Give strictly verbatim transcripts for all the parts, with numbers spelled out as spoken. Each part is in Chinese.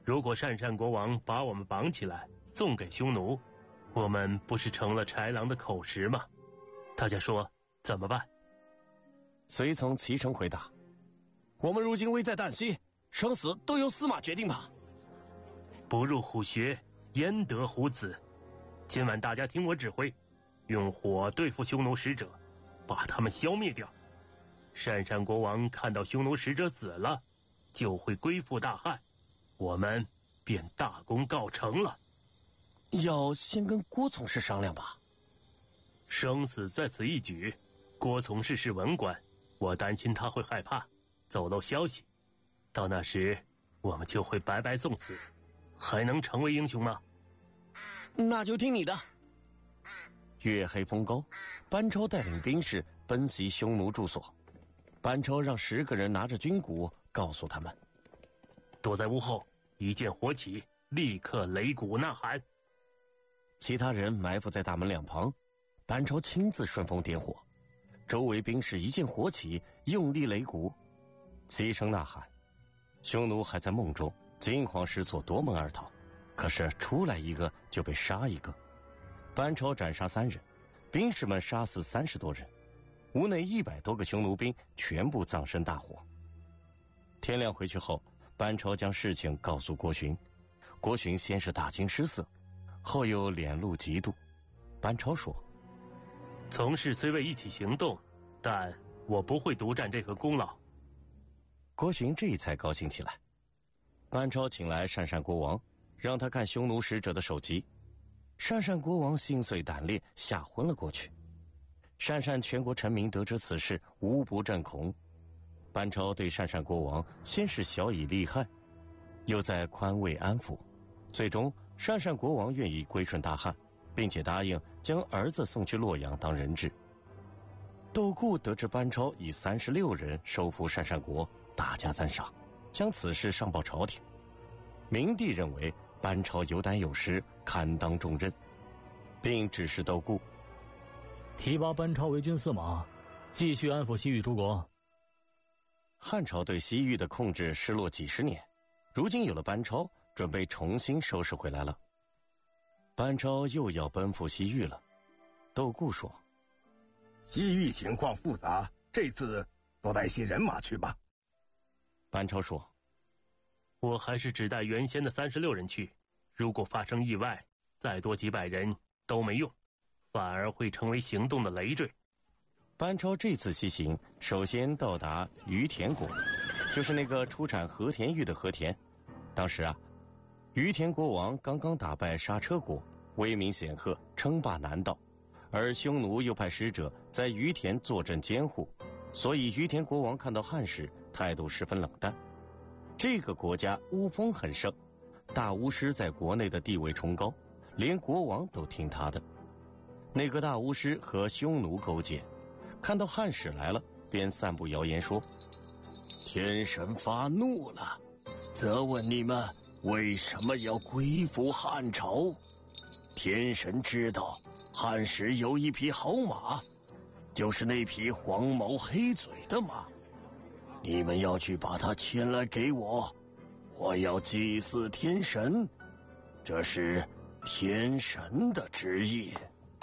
如果鄯善国王把我们绑起来送给匈奴，我们不是成了豺狼的口实吗？大家说怎么办？ 随从齐声回答：我们如今危在旦夕，生死都由司马决定吧。 不入虎穴，焉得虎子？今晚大家听我指挥，用火对付匈奴使者，把他们消灭掉。鄯善国王看到匈奴使者死了，就会归附大汉，我们便大功告成了。 要先跟郭从事商量吧。 生死在此一举，郭从事是文官，我担心他会害怕，走漏消息，到那时我们就会白白送死，还能成为英雄吗？ 那就听你的。月黑风高，班超带领兵士奔袭匈奴住所。班超让十个人拿着军鼓，告诉他们： 躲在屋后，一见火起，立刻擂鼓呐喊。 其他人埋伏在大门两旁，班超亲自顺风点火。周围兵士一见火起，用力擂鼓，齐声呐喊。匈奴还在梦中，惊慌失措，夺门而逃。可是出来一个就被杀一个。班超斩杀三人，兵士们杀死三十多人，屋内一百多个匈奴兵全部葬身大火。天亮回去后，班超将事情告诉郭循。郭循先是大惊失色，后又脸露嫉妒。班超说： 从事虽未一起行动，但我不会独占这个功劳。 郭循这才高兴起来。班超请来鄯善国王，让他看匈奴使者的首级。鄯善国王心碎胆裂，吓昏了过去。鄯善全国臣民得知此事，无不震恐。班超对鄯善国王先是小以利害，又在宽慰安抚，最终鄯善国王愿意归顺大汉，并且答应将儿子送去洛阳当人质。窦固得知班超以三十六人收复鄯善国，大加赞赏，将此事上报朝廷。明帝认为班超有胆有识，堪当重任，并指示窦固提拔班超为军司马，继续安抚西域诸国。 汉朝对西域的控制失落几十年，如今有了班超，准备重新收拾回来了。班超又要奔赴西域了。窦固说： 西域情况复杂，这次多带些人马去吧。 班超说： 我还是只带原先的三十六人去，如果发生意外，再多几百人都没用，反而会成为行动的累赘。 班超这次西行，首先到达于田国，就是那个出产和田玉的和田。当时啊，于田国王刚刚打败刹车国，威名显赫，称霸南道，而匈奴又派使者在于田坐镇监护，所以于田国王看到汉时态度十分冷淡。这个国家巫风很盛，大巫师在国内的地位崇高，连国王都听他的。那个大巫师和匈奴勾结，看到汉使来了，便散布谣言说：天神发怒了，责问你们为什么要归附汉朝。天神知道汉使有一匹好马，就是那匹黄毛黑嘴的马，你们要去把它牵来给我，我要祭祀天神，这是天神的旨意。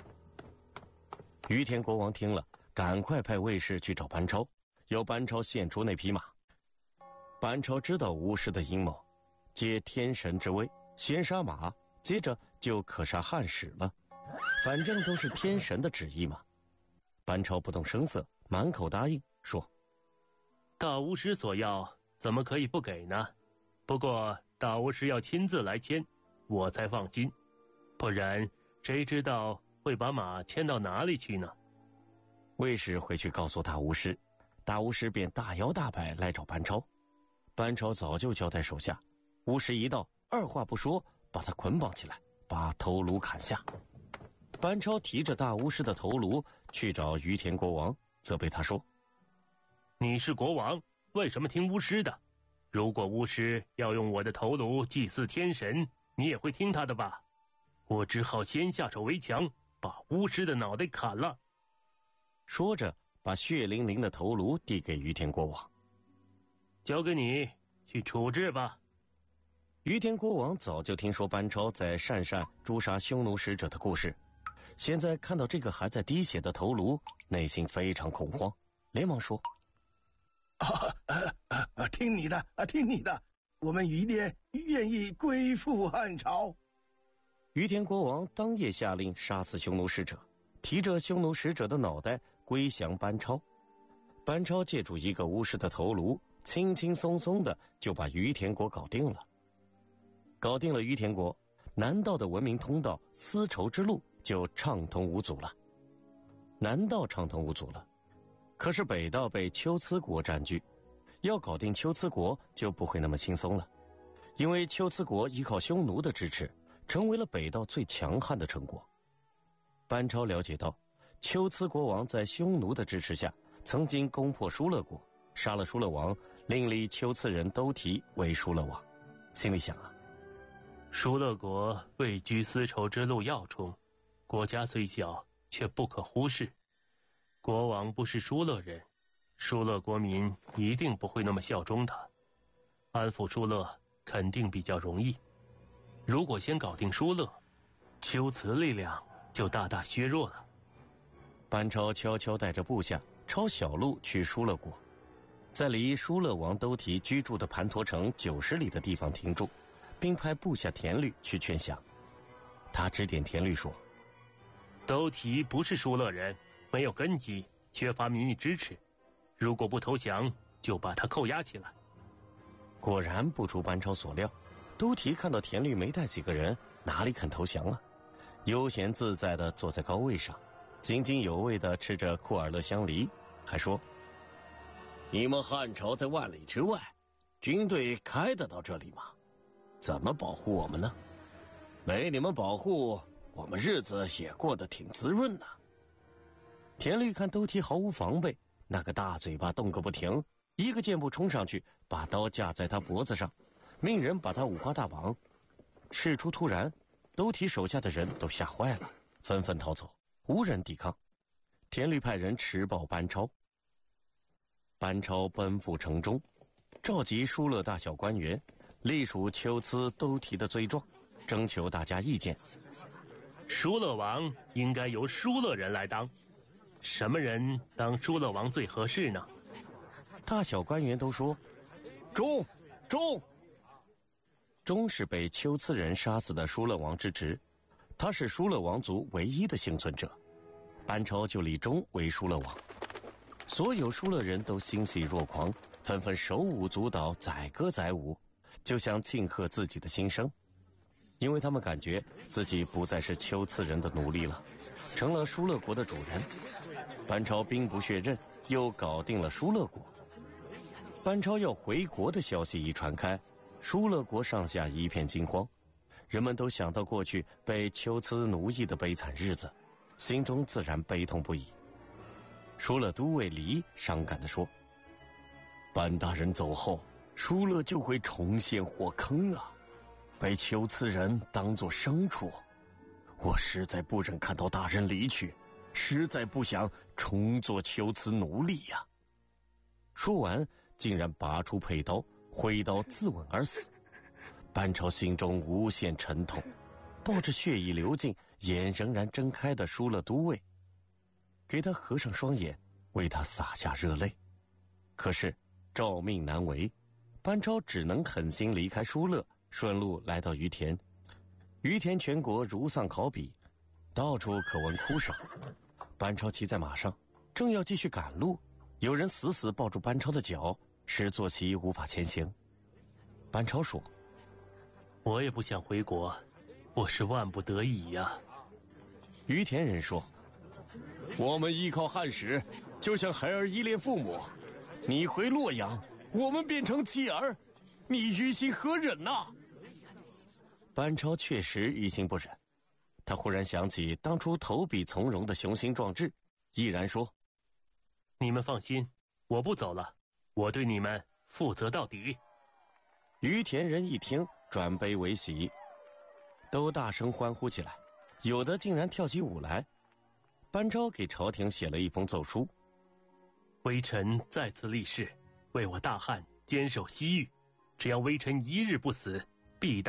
于田国王听了，赶快派卫士去找班超，要班超献出那匹马。班超知道巫师的阴谋，借天神之威，先杀马，接着就可杀汉使了，反正都是天神的旨意嘛。班超不动声色，满口答应，说： 大巫师所要，怎么可以不给呢？不过大巫师要亲自来牵，我才放心，不然谁知道会把马牵到哪里去呢？ 卫士回去告诉大巫师，大巫师便大摇大摆来找班超。班超早就交代手下，巫师一到，二话不说，把他捆绑起来，把头颅砍下。班超提着大巫师的头颅去找于田国王，责备他说： 你是国王，为什么听巫师的？如果巫师要用我的头颅祭祀天神，你也会听他的吧？我只好先下手为强，把巫师的脑袋砍了。 说着，把血淋淋的头颅递给于田国王。 交给你去处置吧。 于田国王早就听说班超在鄯善诛杀匈奴使者的故事，现在看到这个还在滴血的头颅，内心非常恐慌，连忙说：“ 啊啊啊！听你的啊，听你的，我们于烈愿意归附汉朝。” 于田国王当夜下令杀死匈奴使者，提着匈奴使者的脑袋归降班超。班超借助一个巫师的头颅，轻轻松松的就把于田国搞定了。搞定了于田国，南道的文明通道丝绸之路就畅通无阻了。南道畅通无阻了，可是北道被龟兹国占据，要搞定龟兹国就不会那么轻松了，因为龟兹国依靠匈奴的支持，成为了北道最强悍的城国。班超了解到，龟兹国王在匈奴的支持下，曾经攻破疏勒国，杀了疏勒王，另立龟兹人都提为疏勒王，心里想啊， 疏勒国位居丝绸之路要冲，国家虽小，却不可忽视。国王不是疏勒人，疏勒国民一定不会那么效忠他。安抚疏勒肯定比较容易。如果先搞定疏勒，龟兹力量就大大削弱了。 班超悄悄带着部下抄小路去疏勒国，在离疏勒王都提居住的盘陀城九十里的地方停住，并派部下田律去劝降。他指点田律说：“ 都提不是疏勒人，没有根基，缺乏民意支持。如果不投降，就把他扣押起来。” 果然不出班超所料，都提看到田律没带几个人，哪里肯投降啊？悠闲自在地坐在高位上，津津有味地吃着库尔勒香梨，还说：“你们汉朝在万里之外，军队开得到这里吗？怎么保护我们呢？没你们保护，我们日子也过得挺滋润呢。”田律看都提毫无防备，那个大嘴巴动个不停，一个箭步冲上去，把刀架在他脖子上，命人把他五花大绑。事出突然，都提手下的人都吓坏了，纷纷逃走，无人抵抗。田律派人持报班超。班超奔赴城中，召集疏勒大小官员，隶属龟兹都提的罪状，征求大家意见。 疏勒王应该由疏勒人来当，什么人当疏勒王最合适呢？ 大小官员都说：“忠，忠。”忠是被龟兹人杀死的疏勒王之侄，他是疏勒王族唯一的幸存者。班超就立忠为疏勒王，所有疏勒人都欣喜若狂，纷纷手舞足蹈，载歌载舞，就像庆贺自己的新生。因为他们感觉自己不再是龟兹人的奴隶了，成了疏勒国的主人。班超兵不血刃，又搞定了疏勒国。班超要回国的消息一传开，疏勒国上下一片惊慌，人们都想到过去被龟兹奴役的悲惨日子，心中自然悲痛不已。疏勒都尉黎伤感地说：“班大人走后，疏勒就会重现火坑啊，被龟兹人当作牲畜。我实在不忍看到大人离去，实在不想重做龟兹奴隶呀。”说完，竟然拔出佩刀，挥刀自刎而死。班超心中无限沉痛，抱着血意流尽、眼仍然睁开的疏勒都尉，给他合上双眼，为他洒下热泪。可是诏命难违，班超只能狠心离开疏勒，顺路来到于田。于田全国如丧考妣，到处可闻哭声。班超骑在马上，正要继续赶路，有人死死抱住班超的脚，使坐骑无法前行。班超说：“ 我也不想回国，我是万不得已呀。” 于田人说：“我们依靠汉使，就像孩儿依恋父母。你回洛阳，我们变成弃儿，你于心何忍呐？”班超确实于心不忍，他忽然想起当初投笔从戎的雄心壮志，毅然说：“ 你们放心，我不走了，我对你们负责到底。” 于田人一听，转悲为喜，都大声欢呼起来，有的竟然跳起舞来。班超给朝廷写了一封奏书：“ 微臣再次立誓，为我大汉坚守西域，只要微臣一日不死， 必